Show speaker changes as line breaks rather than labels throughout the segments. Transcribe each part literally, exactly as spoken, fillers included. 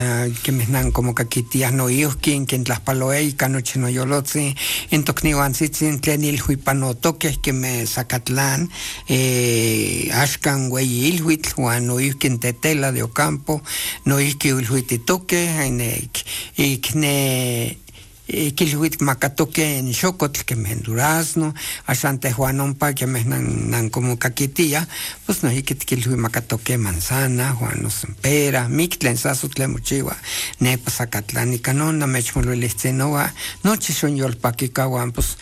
que me nan como caquitías no quien quien las paloe canoche no yolotse en tocniwan sitzin tlenil huipanotoques que me Zacatlán eh ashkan güey ilhuit juan no quien tetela de Ocampo no que ulhuititoque en ikne Kilhuit Macatoque en Xocotl, que me en Durazno, a Santa Juanompa, que me nan, nan como caquitilla, pues no hay que Kilhuit Macatoque Manzana, Juanos Pera, Mictlen, Sazutle Mochiwa, Nepa Zacatlán y Canona, Mechmulo Listenoa, Noche son Yolpaquicahuan, pues,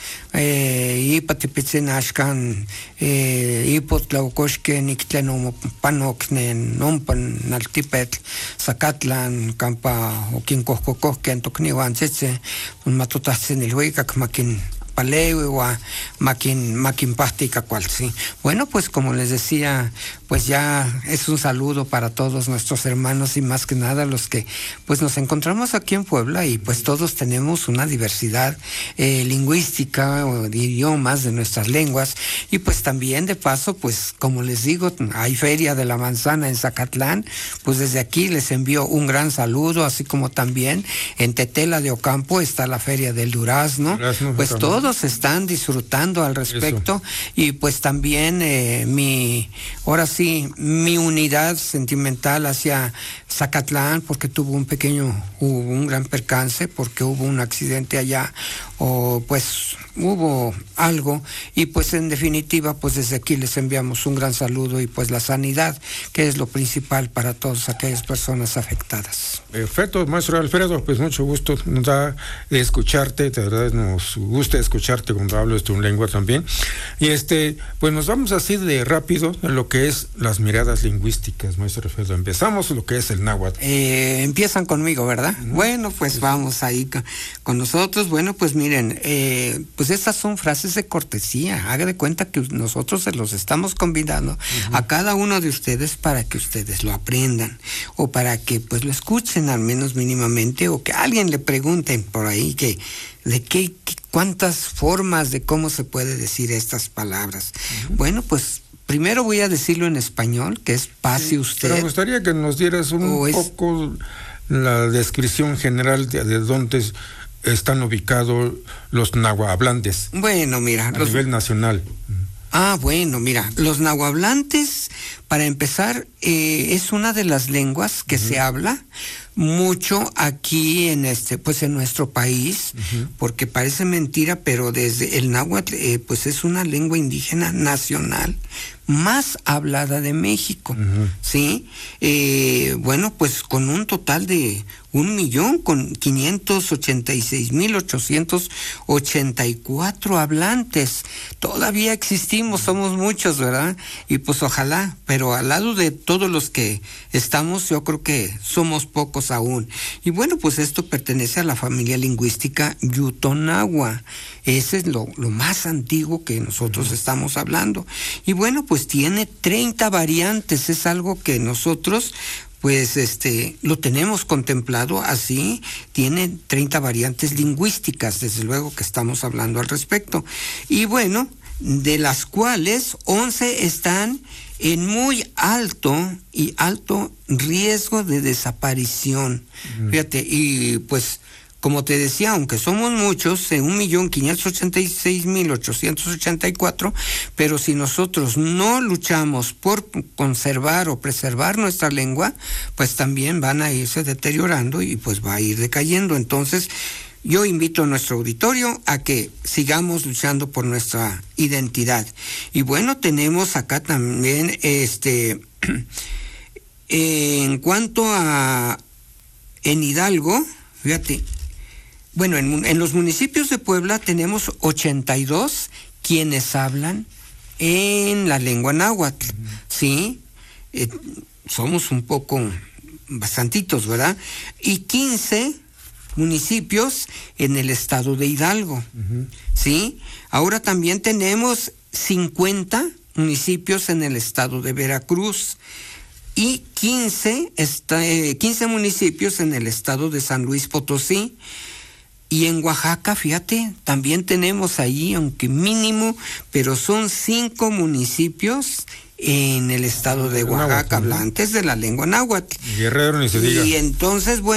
eh, Ipatipitzin Ashkan, eh, Ipotlaucoshke, Nictlenomo, Panocne, Nompan, Naltipetl, Zacatlán, Campa, Oquincoscocosque, en Tocniwan, Tzetze, un matutatzen el huecac maquin paleo a maquin maquin pastica cual sí. Bueno, pues como les decía, pues ya es un saludo para todos nuestros hermanos y más que nada los que pues nos encontramos aquí en Puebla y pues todos tenemos una diversidad eh, lingüística o de idiomas de nuestras lenguas y pues también de paso pues como les digo hay feria de la manzana en Zacatlán, pues desde aquí les envío un gran saludo, así como también en Tetela de Ocampo está la feria del durazno, durazno pues todos están disfrutando al respecto. Eso. Y pues también eh, mi ahora sí mi unidad sentimental hacia Zacatlán porque tuvo un pequeño hubo un gran percance porque hubo un accidente allá o pues hubo algo y pues en definitiva pues desde aquí les enviamos un gran saludo y pues la sanidad que es lo principal para todas aquellas personas afectadas.
Perfecto, maestro Alfredo, pues mucho gusto nos da de escucharte, de verdad nos gusta escucharte cuando hablas tu lengua también y este pues nos vamos así de rápido en lo que es las miradas lingüísticas, maestro Alfredo. Empezamos lo que es el náhuatl.
Eh, empiezan conmigo, ¿verdad? Uh-huh. Bueno, pues sí. Vamos ahí con, con nosotros. Bueno, pues miren, eh, pues estas son frases de cortesía. Haga de cuenta que nosotros se los estamos convidando uh-huh. a cada uno de ustedes para que ustedes lo aprendan o para que pues lo escuchen al menos mínimamente o que alguien le pregunten por ahí que de qué, qué cuántas formas de cómo se puede decir estas palabras. Uh-huh. Bueno, pues primero voy a decirlo en español, que es pase usted.
Pero me gustaría que nos dieras un es... poco la descripción general de, de dónde están ubicados los nahuablantes.
Bueno, mira.
A
los...
nivel nacional.
Ah, bueno, mira, los nahuablantes, para empezar, eh, es una de las lenguas que uh-huh. se habla mucho aquí en este, pues en nuestro país, uh-huh. porque parece mentira, pero desde el náhuatl, eh, pues es una lengua indígena nacional más hablada de México, uh-huh. ¿sí? Eh, bueno, pues con un total de un millón con quinientos ochenta y seis mil ochocientos ochenta y cuatro hablantes. Todavía existimos, somos muchos, ¿verdad? Y pues ojalá, pero al lado de todos los que estamos, yo creo que somos pocos aún. Y bueno, pues esto pertenece a la familia lingüística Yutonagua. Ese es lo, lo más antiguo que nosotros uh-huh. estamos hablando. Y bueno, pues tiene treinta variantes, es algo que nosotros pues este lo tenemos contemplado así, tiene treinta variantes lingüísticas, desde luego que estamos hablando al respecto. Y bueno, de las cuales once están en muy alto y alto riesgo de desaparición. Uh-huh. Fíjate, y pues como te decía, aunque somos muchos, en un millón quinientos ochenta y seis mil ochocientos ochenta y cuatro, pero si nosotros no luchamos por conservar o preservar nuestra lengua, pues también van a irse deteriorando y pues va a ir decayendo. Entonces, yo invito a nuestro auditorio a que sigamos luchando por nuestra identidad. Y bueno, tenemos acá también, este, en cuanto a, en Hidalgo, fíjate, bueno, en, en los municipios de Puebla tenemos ochenta y dos quienes hablan en la lengua náhuatl, uh-huh. ¿sí? Eh, somos un poco, bastantitos, ¿verdad? Y quince municipios en el estado de Hidalgo, uh-huh. ¿sí? Ahora también tenemos cincuenta municipios en el estado de Veracruz y quince, esta, eh, quince municipios en el estado de San Luis Potosí. Y en Oaxaca, fíjate, también tenemos ahí, aunque mínimo, pero son cinco municipios en el estado de Oaxaca, hablantes de la lengua náhuatl.
Guerrero ni se diga.
Y entonces, bueno.